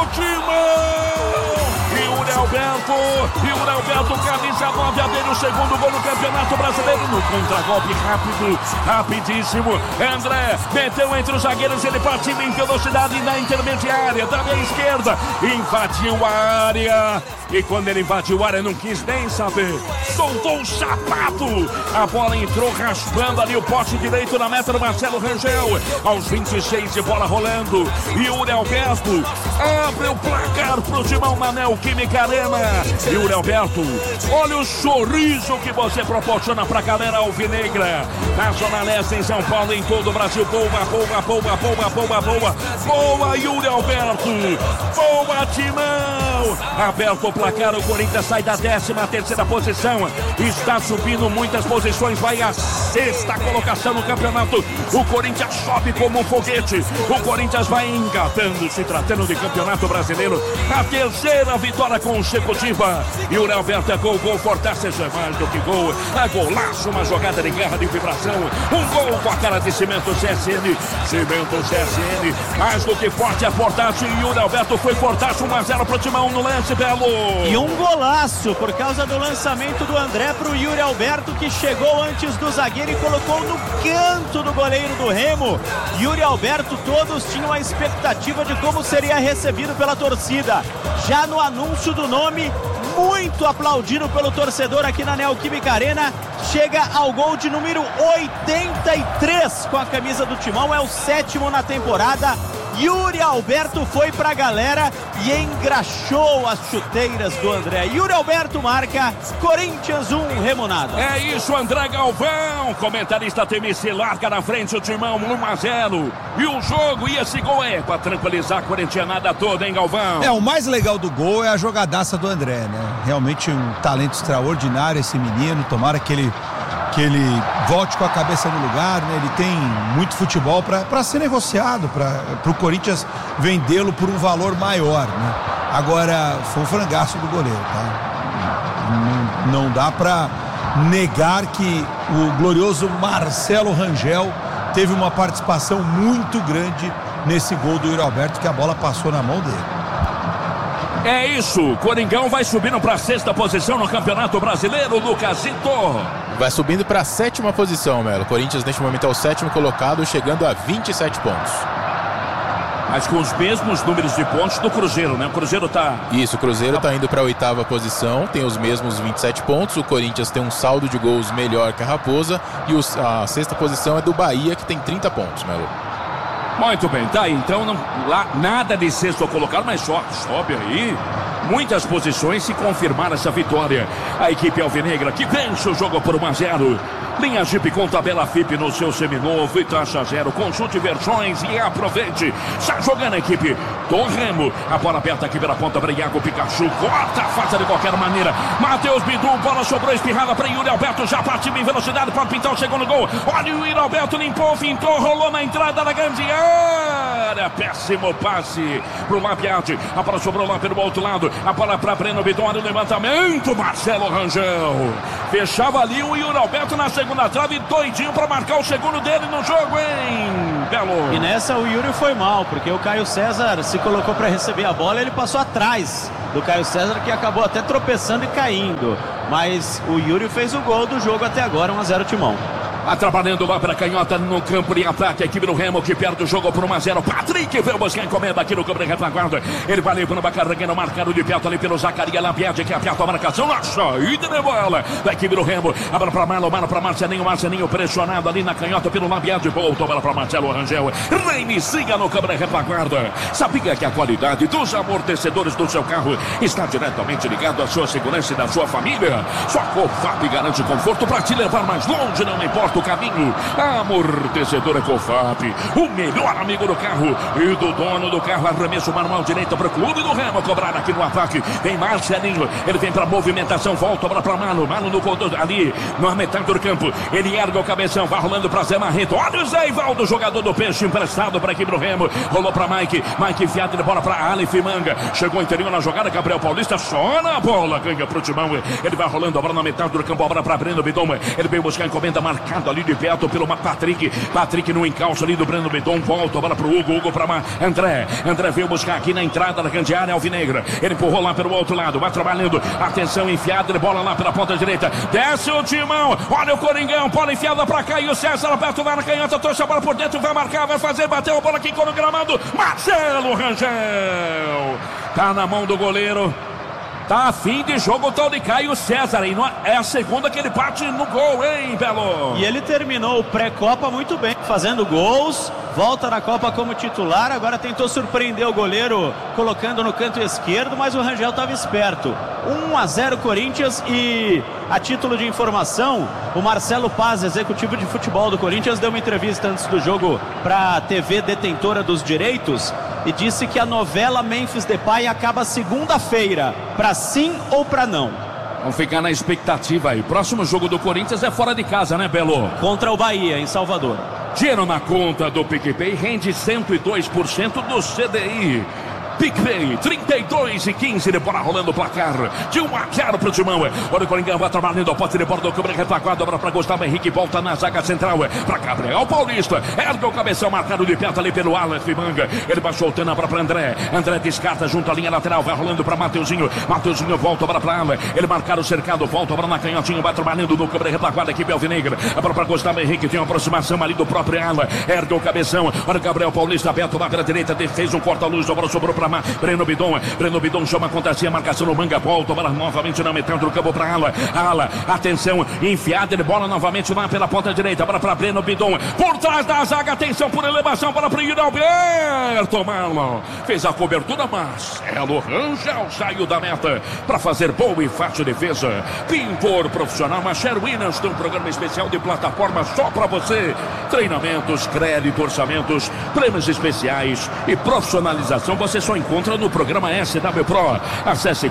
pro Timão! Yuri Alberto, camisa 9, a dele, o segundo gol no Campeonato Brasileiro, no contragolpe rápido, rapidíssimo. André meteu entre os zagueiros, ele partiu em velocidade na intermediária, da meia esquerda, invadiu a área, e quando ele invadiu a área não quis nem saber, soltou o sapato, a bola entrou raspando ali o poste direito na meta do Marcelo Rangel, aos 26 de bola rolando, Yuri Alberto abre o placar pro Timão na Neoquímica Arena. Yuri Alberto, olha o sorriso que você proporciona pra galera alvinegra, na Zona Leste, em São Paulo, em todo o Brasil. Boa, Yuri Alberto, boa, Timão. Aberto o placar, o Corinthians sai da 13ª posição, está subindo muitas posições, vai à 6ª colocação no campeonato. O Corinthians sobe como um foguete, o Corinthians vai engatando, se tratando de Campeonato Brasileiro, a 3ª vitória consecutiva. Yuri Alberto é gol, fortaça, mais do que gol, é golaço, uma jogada de guerra, de vibração, um gol com a cara de Cimento CSN, mais do que forte, é fortaço, e Yuri Alberto foi fortaço, 1-0 pro Timão no lance, Belo. E um golaço, por causa do lançamento do André pro Yuri Alberto, que chegou antes do zagueiro e colocou no canto do goleiro do Remo. Yuri Alberto, todos tinham a expectativa de como seria recebido pela torcida. Já no anúncio do nome, muito aplaudido pelo torcedor aqui na Neoquímica Arena, chega ao gol de número 83 com a camisa do Timão, é o 7º na temporada. Yuri Alberto foi pra galera e engraxou as chuteiras do André. Yuri Alberto marca, Corinthians 1, Remo nada. É isso, André Galvão, comentarista TMC, larga na frente o Timão, 1-0. E o jogo, e esse gol é pra tranquilizar a corintianada toda, hein, Galvão? O mais legal do gol é a jogadaça do André, né? Realmente um talento extraordinário esse menino, tomara que ele volte com a cabeça no lugar, né? Ele tem muito futebol para ser negociado, para o Corinthians vendê-lo por um valor maior, né? Agora, foi um frangaço do goleiro, tá? Não dá para negar que o glorioso Marcelo Rangel teve uma participação muito grande nesse gol do Yuri Alberto, que a bola passou na mão dele. É isso, Coringão vai subindo para a 6ª posição no Campeonato Brasileiro, Lucasito. Vai subindo para a 7ª posição, Melo. Corinthians neste momento é o 7º colocado, chegando a 27 pontos. Mas com os mesmos números de pontos do Cruzeiro, né? O Cruzeiro tá... Isso, o Cruzeiro tá indo para a 8ª posição, tem os mesmos 27 pontos. O Corinthians tem um saldo de gols melhor que a Raposa. E a 6ª posição é do Bahia, que tem 30 pontos, Melo. Muito bem, tá aí. Então, lá nada de 6º colocado, mas sobe aí. Muitas posições se confirmaram essa vitória. A equipe alvinegra que vence o jogo por 1-0. Linha Jeep com tabela FIP no seu seminovo e taxa zero. Consulte versões e aproveite. Está jogando a equipe do Remo. A bola aberta aqui pela ponta para Iago Pikachu. Corta, faça de qualquer maneira. Matheus Bidu, bola sobrou espirrada para Yuri Alberto. Já partiu em velocidade, pode pintar o segundo gol. Olha o Yuri Alberto, limpou, fintou, rolou na entrada da grande área. Péssimo passe pro Labiade. A bola sobrou lá pelo outro lado. A bola para Breno Bidon, o levantamento. Marcelo Rangel. Fechava ali o Yuri Alberto na segunda trave, doidinho para marcar o segundo dele no jogo, hein, Belo? E nessa o Yuri foi mal, porque o Caio César se colocou para receber a bola, ele passou atrás do Caio César, que acabou até tropeçando e caindo. Mas o Yuri fez o gol do jogo até agora, 1-0 Timão. Trabalhando lá para canhota no campo de ataque. A equipe do Remo que perde o jogo por 1-0. Patrick veio buscar encomenda aqui no campo de retaguarda. Ele vai levando uma carreguinha marcado de perto ali pelo Zacaria Labiade, que aperta a marcação na saída de bola da equipe do Remo. A bola para Marlon, para Marcelinho pressionado ali na canhota pelo Labiade. Voltou a bola para Marcelo Rangel. Reinicia no campo de retaguarda. Sabia que a qualidade dos amortecedores do seu carro está diretamente ligado à sua segurança e da sua família? Só Cofap garante conforto para te levar mais longe, não importa o caminho. Amortecedor Cofap, o melhor amigo do carro e do dono do carro. Arremesso manual direito para o clube do Remo, cobrar aqui no ataque. Vem Marcelinho, ele vem para movimentação, volta para Mano no contorno ali, na metade do campo. Ele ergue o cabeção, vai rolando para Zé Marreto. Olha o Zé Ivaldo, jogador do Peixe, emprestado para aqui pro Remo. Rolou para Mike enfiado de bola para Aleph Manga. Chegou interior na jogada, Gabriel Paulista só na bola, ganha pro Timão. Ele vai rolando a bola na metade do campo, a bola para Breno Bidon. Ele veio buscar a encomenda marcada chamado ali de perto pelo Patrick. Patrick no encalço ali do Breno Bidon. Volta a bola pro Hugo. Hugo pra André. André veio buscar aqui na entrada da grande área alvinegra. Ele empurrou lá pelo outro lado. Vai trabalhando. Atenção, enfiada de bola lá pela ponta direita. Desce o Timão. Olha o Coringão. Bola enfiada pra cá. E o César aperta lá na canhota. Trouxe a bola por dentro. Vai marcar. Vai fazer. Bateu a bola aqui com o gramado. Marcelo Rangel. Tá na mão do goleiro. Tá a fim de jogo o tal de Caio César. E é a segunda que ele bate no gol, hein, Belo? E ele terminou o pré-copa muito bem, fazendo gols. Volta na Copa como titular. Agora tentou surpreender o goleiro colocando no canto esquerdo, mas o Rangel estava esperto. 1-0 Corinthians. E a título de informação, o Marcelo Paz, executivo de futebol do Corinthians, deu uma entrevista antes do jogo para a TV detentora dos direitos e disse que a novela Memphis Depay acaba segunda-feira, para sim ou para não. Vamos ficar na expectativa aí. Próximo jogo do Corinthians é fora de casa, né, Belo? Contra o Bahia, em Salvador. Dinheiro na conta do PicPay rende 102% do CDI. PicPay, 32-15 de bola rolando o placar de 1-0 pro Timão. Olha o Coringão, vai trabalhando a posse de bola do câmera retaguarda, agora para Gustavo Henrique, volta na zaga central para Gabriel Paulista, ergue o cabeção marcado de perto ali pelo Aleph Manga, ele vai soltando a bola para André, André descarta junto à linha lateral, vai rolando para Mateuzinho, Mateuzinho volta para Aleph, ele marcar o cercado, volta para na canhotinha, vai trabalhando no câmera retaguarda, equipe alvinegra, a bola para Gustavo Henrique, tem uma aproximação ali do próprio Aleph, ergue o cabeção, olha o Gabriel Paulista aberto lá pela direita, fez um corta-luz, a bola sobrou para Breno Bidon chama acontecia a marcação no Manga, volta, bola novamente na metade do campo para Ala, atenção, enfiada de bola novamente lá pela ponta direita, bola para Breno Bidon, por trás da zaga, atenção por elevação, bola para o Yuri Alberto, Marlon, fez a cobertura, mas Marcelo Rangel saiu da meta para fazer boa e fácil defesa. Pintor profissional, Macher Williams tem um programa especial de plataforma só para você, treinamentos, crédito, orçamentos, prêmios especiais e profissionalização, você só encontra no programa SW Pro. Acesse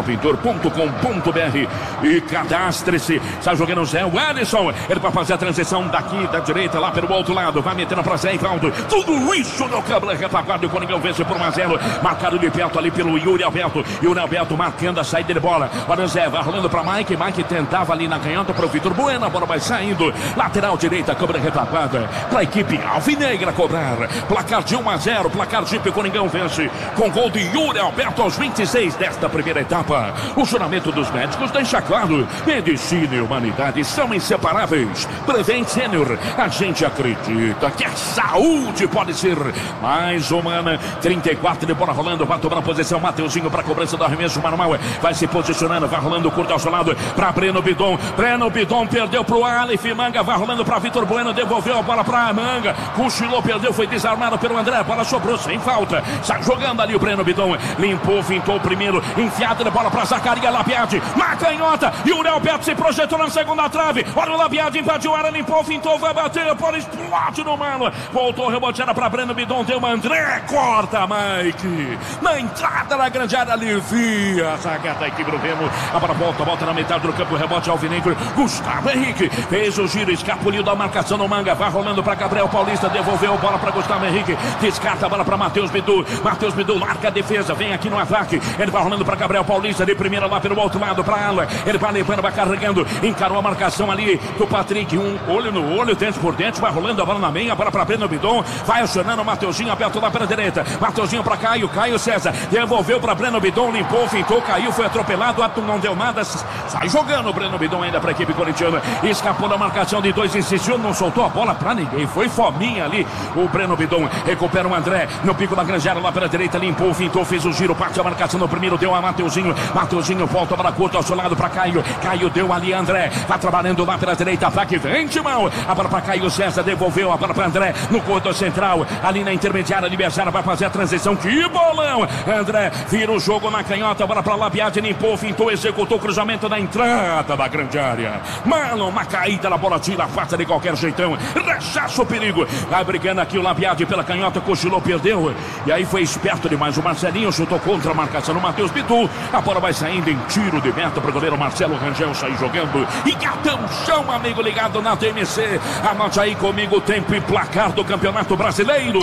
clubepropintor.com.br e cadastre-se. Está jogando o Zé Wellison. Ele vai fazer a transição daqui da direita lá pelo outro lado. Vai metendo para Zé Ivaldo. Tudo isso no câmbio retaguarda. O Coringão vence por 1-0. Marcado de perto ali pelo Yuri Alberto. Yuri Alberto marcando a saída de bola. Olha o Zé, vai rolando para Mike. Mike tentava ali na canhota para o Vitor Bueno. A bola vai saindo. Lateral direita, câmbio retaguarda. Para a equipe alvinegra cobrar. Placar de 1-0. Placar de Coringão vence com gol de Yuri Alberto aos 26 desta primeira etapa. O juramento dos médicos deixa claro: medicina e humanidade são inseparáveis. Prevent Senior, a gente acredita que a saúde pode ser mais humana. 34 de bola rolando, vai tomar a posição Mateuzinho para a cobrança do arremesso manual, vai se posicionando, vai rolando curto ao seu lado para Breno Bidon. Breno Bidon perdeu para o Aleph Manga, vai rolando para Vitor Bueno, devolveu a bola para Manga, cochilou, perdeu, foi desarmado pelo André, a bola sobrou sem falta, sai jogando ali o Breno Bidon, limpou, fintou o primeiro, enfiada de bola para Zacaria Labiade, na canhota, e o Alberto se projetou na segunda trave, olha o Labiade, invadiu a área, limpou, fintou, vai bater, a bola explode no mano, voltou, reboteada para Breno Bidon, deu uma André, corta Mike, na entrada da grande área, alivia a zaga da equipe do Remo, a bola volta na metade do campo, rebote alvinegro, Gustavo Henrique, fez o giro, escapuliu da marcação no Manga, vai rolando para Gabriel Paulista, devolveu a bola para Gustavo Henrique, descarta a bola para Matheus Bidu larga a defesa, vem aqui no ataque, ele vai rolando para Gabriel Paulista, de primeira lá pelo outro lado para Ala, ele vai levando, vai carregando, encarou a marcação ali do Patrick, um olho no olho, dente por dente, vai rolando a bola na meia, a bola para Breno Bidon, vai acionando o Mateuzinho, aberto lá pela direita, Mateuzinho para Caio César, devolveu para Breno Bidon, limpou, fintou, caiu, foi atropelado, não deu nada, sai jogando o Breno Bidon ainda para a equipe corintiana, escapou da marcação de dois, insistiu, não soltou a bola para ninguém, foi fominha ali, o Breno Bidon recupera o André, no pico da grande área lá pela direita, limpou, fintou, fez o giro, parte a marcação no primeiro, deu a Mateuzinho volta para curto ao seu lado para Caio deu ali André, vai trabalhando lá pela direita, ataque, vem Timão, a bola para Caio César, devolveu a bola para André, no corredor central, ali na intermediária, Liberzara vai fazer a transição, que bolão, André, vira o jogo na canhota, a bola para Labiade, limpou, fintou, executou o cruzamento na entrada da grande área, Marlon, uma caída na bola, tira, afasta de qualquer jeitão, rechaça o perigo, vai brigando aqui o Labiade pela canhota, cochilou, perdeu, e aí foi esperto demais, o Marcelinho chutou contra a marcação no Matheus Bidu, a bola vai saindo em tiro de meta para o goleiro Marcelo Rangel sair jogando, e atenção amigo ligado na TMC, anote aí comigo o tempo e placar do Campeonato Brasileiro.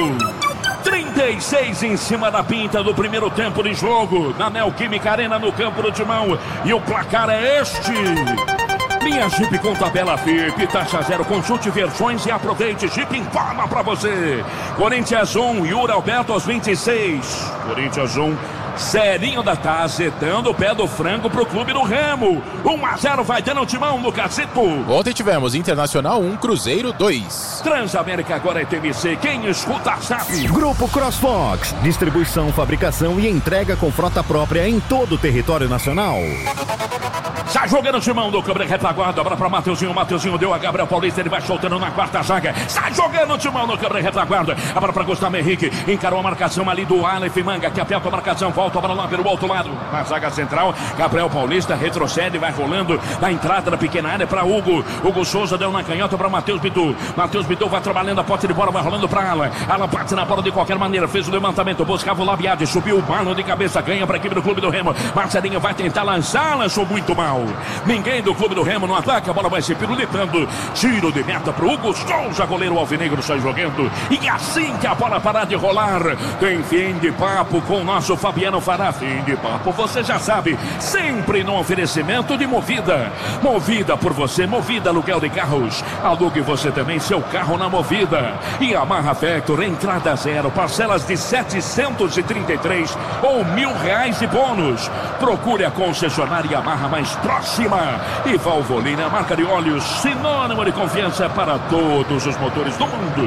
36 em cima da pinta do primeiro tempo de jogo, na Neoquímica Arena no campo do Timão, e o placar é este: Minha Jeep com tabela FIP, taxa zero, consulte versões e aproveite. Jeep informa pra você. Corinthians 1, Yuri Alberto aos 26. Corinthians 1, Serinho da tá acertando o pé do frango pro clube do Remo. 1-0 vai dando o timão no Casito. Ontem tivemos Internacional 1, Cruzeiro 2. Transamérica agora é TMC, quem escuta sabe. Grupo CrossFox, distribuição, fabricação e entrega com frota própria em todo o território nacional. Sai jogando o timão do Câmara Retaguarda, agora pra Mateuzinho, Mateuzinho deu a Gabriel Paulista, ele vai soltando na quarta zaga. Sai jogando o timão no Câmara Retaguarda, agora pra Gustavo Henrique, encarou a marcação ali do Aleph Manga, que aperta a marcação, volta para lá pelo outro lado, na zaga central, Gabriel Paulista retrocede, vai rolando na entrada da pequena área pra Hugo Souza deu na canhota pra Matheus Bidu vai trabalhando a posse de bola, vai rolando pra Alan bate na bola de qualquer maneira, fez o levantamento, buscava o Labiade, subiu o balo de cabeça, ganha pra equipe do clube do Remo, Marcelinho vai tentar lançar, lançou muito mal, ninguém do clube do Remo no ataque, a bola vai se pirulitando, tiro de meta pro Hugo Souza, goleiro alvinegro sai jogando, e assim que a bola parar de rolar, tem fim de papo com o nosso Fabiano Fará, fim de papo, você já sabe, sempre no oferecimento de Movida por você, Movida aluguel de carros, alugue você também seu carro na Movida, e Yamaha Factor, entrada zero, parcelas de 733 ou R$1.000 de bônus, procure a concessionária Yamaha mais próxima, e Valvoline, a marca de óleos, sinônimo de confiança para todos os motores do mundo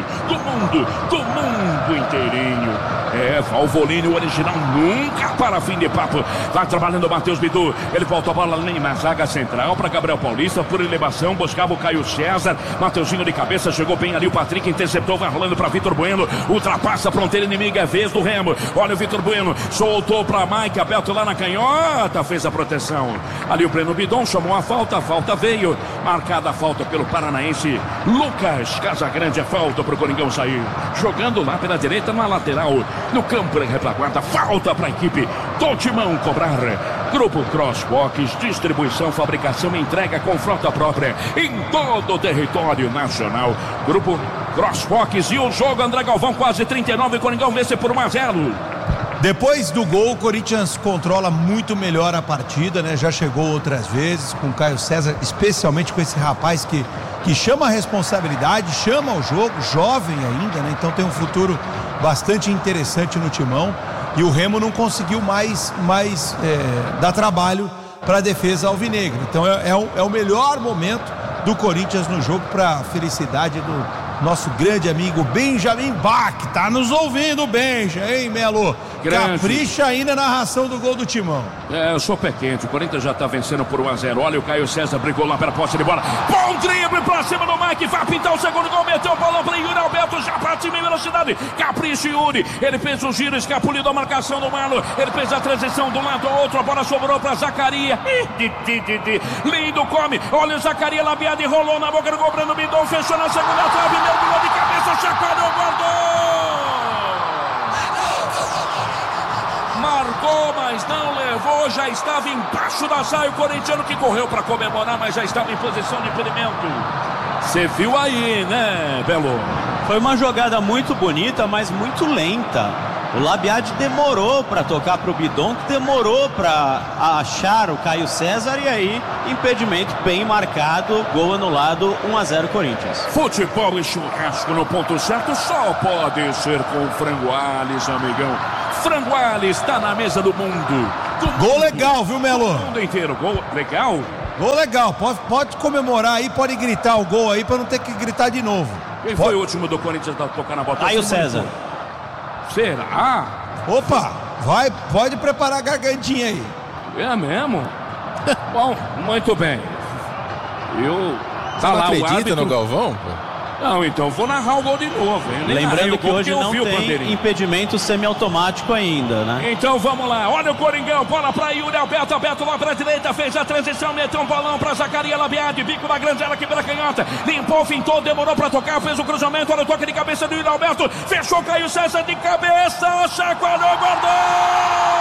inteirinho. É, Valvoline, o original, nunca para fim de papo. Vai trabalhando o Matheus Bidu, ele volta a bola ali na zaga central para Gabriel Paulista, por elevação, buscava o Caio César, Mateuzinho de cabeça, chegou bem ali o Patrick, interceptou, vai rolando para Vitor Bueno, ultrapassa a fronteira inimiga, é vez do Remo, olha o Vitor Bueno, soltou para Mike, aberto lá na canhota, fez a proteção, ali o Breno Bidon chamou a falta veio, marcada a falta pelo paranaense Lucas Casagrande, a falta para o Coringão sair, jogando lá pela direita na lateral, no campo de retaguarda, falta para a equipe do Timão cobrar. Grupo CrossFox, distribuição, fabricação, entrega com frota própria em todo o território nacional. Grupo CrossFox e o jogo, André Galvão, quase 39, Coringão vence por 1-0. Depois do gol, o Corinthians controla muito melhor a partida, né? Já chegou outras vezes com o Caio César, especialmente com esse rapaz que chama a responsabilidade, chama o jogo, jovem ainda, né? Então tem um futuro bastante interessante no Timão, e o Remo não conseguiu mais dar trabalho para a defesa alvinegra. Então é o melhor momento do Corinthians no jogo, para a felicidade do nosso grande amigo Benjamin Bach. Tá nos ouvindo, Benja, hein, Melo? Grande. Capricha aí na narração do gol do Timão. Eu sou pé quente, o Corinthians já tá vencendo por 1-0. Olha, o Caio César brigou lá pela posse de bola, bom drible pra cima do Mike, vai pintar o segundo gol, meteu o balão pra Yuri Alberto, já parte em velocidade, capricha Yuri, ele fez o giro, escapuliu da marcação do Marlon, ele fez a transição de um lado ao outro, a bola sobrou pra Zacaria, lindo, come, olha o Zacaria, Labiade, rolou na boca do gol, Breno Bidon, fechou na segunda trave, mergulhou de cabeça, chacoalhou, guardou! Marcou, mas não levou, já estava embaixo da saia, o corintiano que correu para comemorar, mas já estava em posição de impedimento. Você viu aí, né, Belo? Foi uma jogada muito bonita, mas muito lenta. O Labiade demorou para tocar para o Bidon, que demorou para achar o Caio César, e aí impedimento bem marcado, gol anulado, 1-0 Corinthians. Futebol e churrasco no ponto certo só pode ser com o Frango Ales, amigão. Frango Ales está na mesa do mundo. Gol legal, viu, Melo? Do mundo inteiro, gol legal? Gol legal, pode comemorar aí, pode gritar o gol aí para não ter que gritar de novo. Quem foi o último do Corinthians a tocar na bola? Caio César. Será? Opa, pode preparar a gargantinha aí. É mesmo? Bom, muito bem. Você não acredita no Galvão, pô? Não, então vou narrar o gol de novo. Lembrando que hoje não tem impedimento semiautomático ainda, né? Então vamos lá, olha o Coringão, bola pra Yuri Alberto, aberto lá pra direita, fez a transição, meteu um balão pra Zacaria Labiade, bico da grande área aqui pela canhota, limpou, fintou, demorou pra tocar, fez o cruzamento, olha o toque de cabeça do Yuri Alberto, fechou, Caio César de cabeça, chacoalhou, guardou!